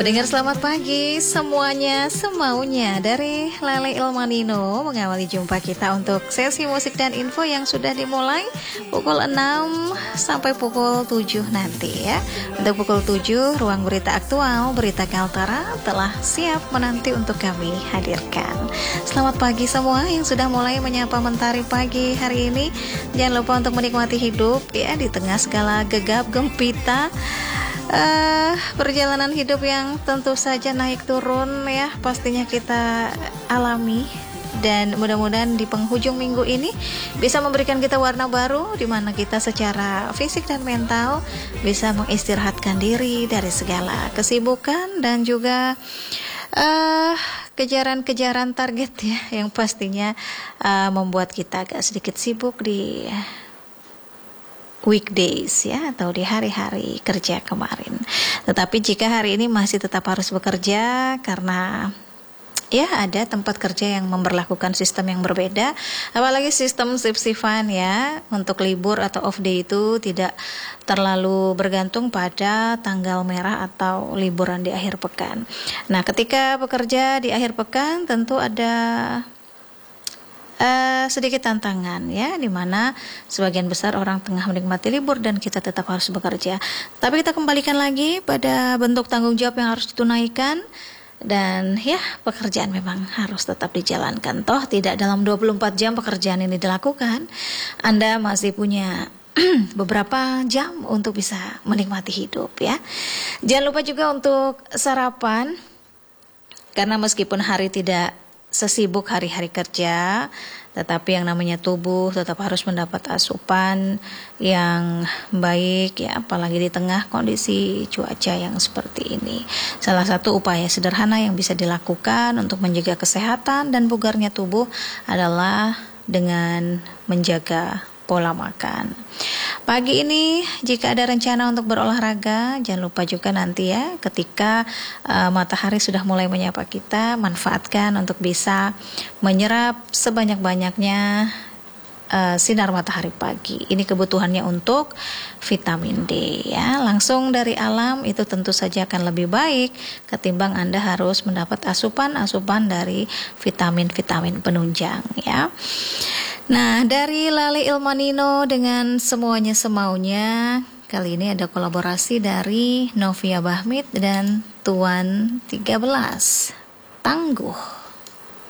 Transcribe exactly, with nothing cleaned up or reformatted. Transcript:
Pendengar selamat pagi semuanya, semaunya dari Lale Ilmanino mengawali jumpa kita untuk sesi musik dan info yang sudah dimulai pukul enam sampai pukul tujuh nanti ya. Untuk pukul tujuh, ruang berita aktual, berita Kaltara telah siap menanti untuk kami hadirkan. Selamat pagi semua yang sudah mulai menyapa mentari pagi hari ini. Jangan lupa untuk menikmati hidup ya di tengah segala gegap gempita. Uh, perjalanan hidup yang tentu saja naik turun ya pastinya kita alami, dan mudah-mudahan di penghujung minggu ini bisa memberikan kita warna baru di mana kita secara fisik dan mental bisa mengistirahatkan diri dari segala kesibukan dan juga uh, kejaran-kejaran target ya yang pastinya uh, membuat kita agak sedikit sibuk di weekdays ya atau di hari-hari kerja kemarin. Tetapi jika hari ini masih tetap harus bekerja karena ya ada tempat kerja yang memberlakukan sistem yang berbeda, apalagi sistem shift-shiftan ya, untuk libur atau off day itu tidak terlalu bergantung pada tanggal merah atau liburan di akhir pekan. Nah, ketika bekerja di akhir pekan tentu ada Uh, sedikit tantangan ya, dimana sebagian besar orang tengah menikmati libur dan kita tetap harus bekerja. Tapi kita kembalikan lagi pada bentuk tanggung jawab yang harus ditunaikan, dan ya pekerjaan memang harus tetap dijalankan. Toh tidak dalam dua puluh empat jam pekerjaan ini dilakukan, Anda masih punya beberapa jam untuk bisa menikmati hidup ya. Jangan lupa juga untuk sarapan, karena meskipun hari tidak sesibuk hari-hari kerja, tetapi yang namanya tubuh tetap harus mendapat asupan yang baik ya, apalagi di tengah kondisi cuaca yang seperti ini. Salah satu upaya sederhana yang bisa dilakukan untuk menjaga kesehatan dan bugarnya tubuh adalah dengan menjaga pola makan. Pagi ini jika ada rencana untuk berolahraga, jangan lupa juga nanti ya ketika uh, matahari sudah mulai menyapa kita, manfaatkan untuk bisa menyerap sebanyak-banyaknya uh, sinar matahari pagi. Ini kebutuhannya untuk vitamin D ya. Langsung dari alam itu tentu saja akan lebih baik ketimbang Anda harus mendapat asupan-asupan dari vitamin-vitamin penunjang ya. Nah, dari Lale Ilmanino dengan semuanya semaunya, kali ini ada kolaborasi dari Novia Bahmit dan Tuan tiga belas, Tangguh.